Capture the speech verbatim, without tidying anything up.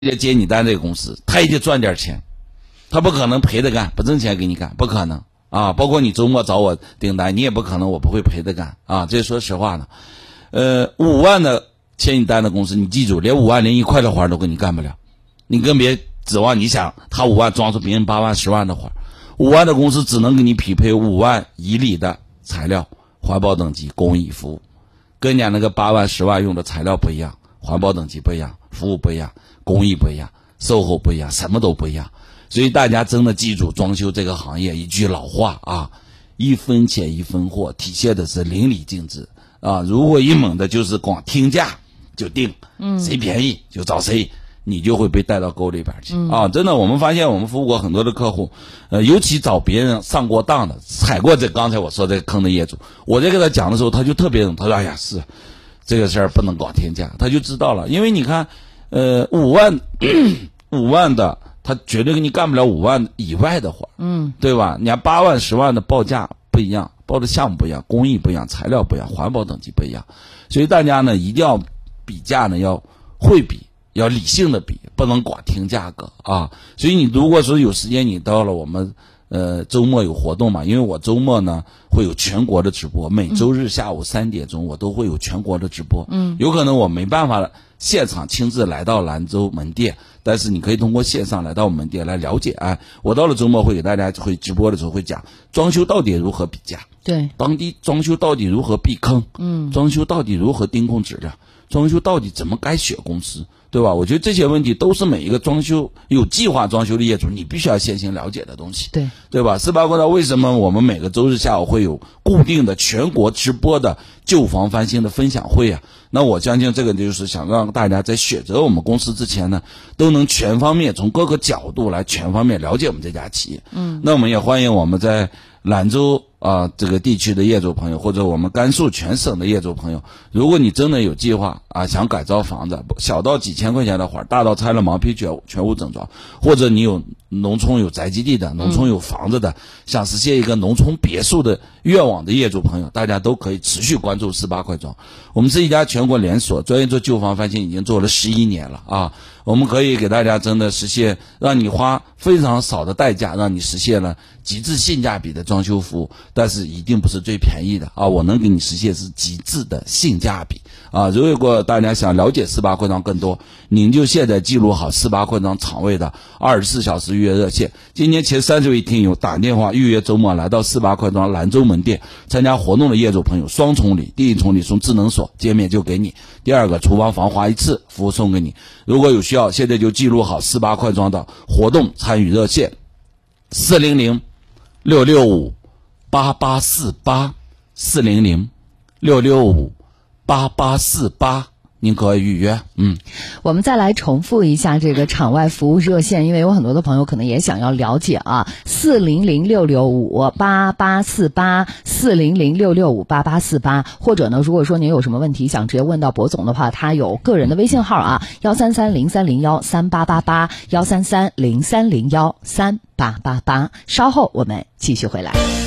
接你单这个公司，他也得赚点钱，他不可能赔着干，不挣钱给你干，不可能啊！包括你周末找我订单，你也不可能我不会赔着干啊！这说实话呢，呃，五万的签你单的公司，你记住，连五万零一块的活都给你干不了，你更别指望你想他五万装出别人八万十万的活，五万的公司只能给你匹配五万以里的材料、环保等级、工艺服务，跟人家那个八万十万用的材料不一样，环保等级不一样，服务不一样，工艺不一样，售后不一样，什么都不一样。所以大家真的记住，装修这个行业一句老话啊，一分钱一分货，体现的是淋漓尽致啊！如果一猛的就是光听价就定，嗯，谁便宜就找谁，你就会被带到沟里边去、嗯、啊！真的，我们发现我们服务过很多的客户，呃，尤其找别人上过当的、踩过这刚才我说这个坑的业主，我在跟他讲的时候，他就特别冷，他说：“哎呀，是这个事儿不能光听价。”他就知道了，因为你看，呃，五万五万的。他绝对给你干不了五万以外的活，嗯，对吧？你看八万、十万的报价不一样，报的项目不一样，工艺不一样，材料不一样，环保等级不一样，所以大家呢一定要比价呢要会比，要理性的比，不能光听价格啊。所以你如果说有时间，你到了我们呃周末有活动嘛，因为我周末呢会有全国的直播，每周日下午三点钟我都会有全国的直播，嗯，有可能我没办法现场亲自来到兰州门店，但是你可以通过线上来到我们门店来了解。哎，我到了周末会给大家会直播的时候会讲装修到底如何比价， 对， 当地装修到底如何避坑，嗯，装修到底如何盯控质量，装修到底怎么该选公司，对吧？我觉得这些问题都是每一个装修有计划装修的业主你必须要先行了解的东西， 对， 对吧？四八过道为什么我们每个周日下午会有固定的全国直播的旧房翻新的分享会啊？那我相信这个就是想让大家在选择我们公司之前呢，都能全方面从各个角度来全方面了解我们这家企业。嗯，那我们也欢迎我们在兰州啊、呃、这个地区的业主朋友，或者我们甘肃全省的业主朋友，如果你真的有计划啊，想改造房子，小到几千块钱的活，大到拆了毛坯全全屋整装，或者你有农村有宅基地的，农村有房子的，嗯、想实现一个农村别墅的愿望的业主朋友，大家都可以持续关注四八快装。我们是一家全国连锁，专业做旧房翻新已经做了十一年了啊！我们可以给大家真的实现，让你花非常少的代价，让你实现了极致性价比的装修服务，但是一定不是最便宜的啊！我能给你实现是极致的性价比啊！如果大家想了解四八快装更多，您就现在记录好四八快装厂位的二十四小时预约热线。今年前三十位听友打电话预约周末来到四八快装兰州门店参加活动的业主朋友，双重礼，第一重礼送智能锁，见面就给你；第二个厨房防滑一次服务送给你。如果有需要，现在就记录好四八快装的活动参与热线：四零零六六五八八四八，四零零六六五八八四八。您可以预约。嗯， 我们再来重复一下这个场外服务热线，因为有很多的朋友可能也想要了解啊，四零零六六五八八四八，四零零六六五八八四八，或者呢，如果说您有什么问题想直接问到博总的话，他有个人的微信号啊，幺三三零三零幺三八八八，幺三三零三零幺三八八八。稍后我们继续回来。